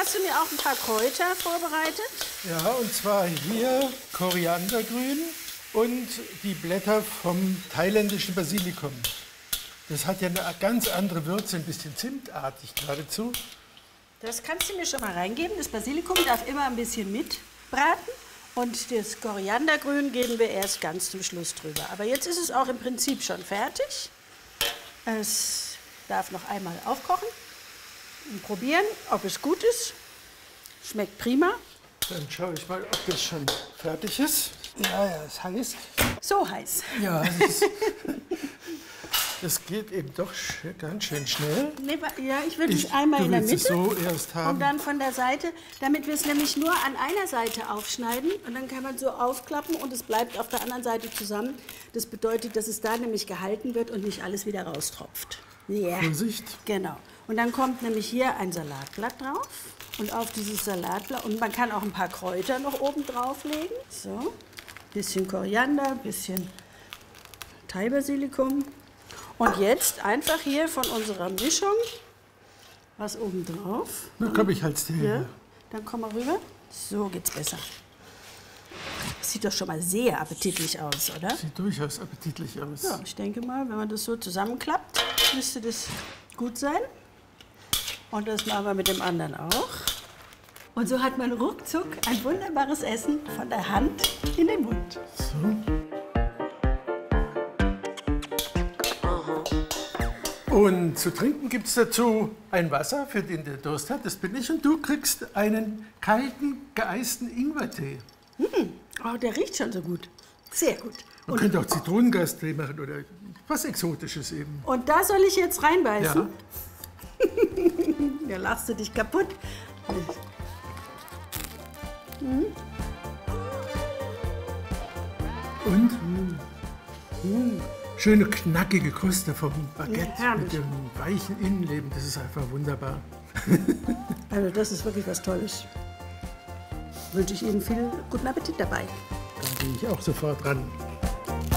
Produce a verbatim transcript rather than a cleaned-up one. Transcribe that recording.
hast du mir auch ein paar Kräuter vorbereitet. Ja, und zwar hier Koriandergrün und die Blätter vom thailändischen Basilikum. Das hat ja eine ganz andere Würze, ein bisschen zimtartig geradezu. Das kannst du mir schon mal reingeben. Das Basilikum darf immer ein bisschen mitbraten. Und das Koriandergrün geben wir erst ganz zum Schluss drüber. Aber jetzt ist es auch im Prinzip schon fertig. Es darf noch einmal aufkochen und probieren, ob es gut ist. Schmeckt prima. Dann schaue ich mal, ob das schon fertig ist. Ja, ja, ist heiß. So heiß. Ja, das, ist, das geht eben doch ganz schön schnell. Nee, ja, ich würde es Ich- einmal du in der willst Mitte es so erst haben. und dann von der Seite, damit wir es nämlich nur an einer Seite aufschneiden und dann kann man so aufklappen und es bleibt auf der anderen Seite zusammen. Das bedeutet, dass es da nämlich gehalten wird und nicht alles wieder raustropft. Ja. Vorsicht. Genau. Und dann kommt nämlich hier ein Salatblatt drauf und auf dieses Salatblatt und man kann auch ein paar Kräuter noch oben drauflegen. So, bisschen Koriander, bisschen Thai-Basilikum. Und jetzt einfach hier von unserer Mischung was oben drauf. Na komm, ich halt's dir Ja, her. dann komm mal rüber. So geht's besser. Sieht doch schon mal sehr appetitlich aus, oder? Sieht durchaus appetitlich aus. Ja, ich denke mal, wenn man das so zusammenklappt, müsste das gut sein. Und das machen wir mit dem anderen auch. Und so hat man ruckzuck ein wunderbares Essen von der Hand in den Mund. So. Und zu trinken gibt es dazu ein Wasser, für den der Durst hat. Das bin ich. Und du kriegst einen kalten, geeisten Ingwertee. Oh, der riecht schon so gut. Sehr gut. Man könnte auch Zitronengastee machen oder was Exotisches eben. Und da soll ich jetzt reinbeißen? Ja. Da lachst du dich kaputt. Und? Mm. Schöne knackige Kruste vom Baguette Ja, herrlich. mit dem weichen Innenleben. Das ist einfach wunderbar. Also das ist wirklich was Tolles. Wünsche ich Ihnen viel guten Appetit dabei. Da gehe ich auch sofort ran.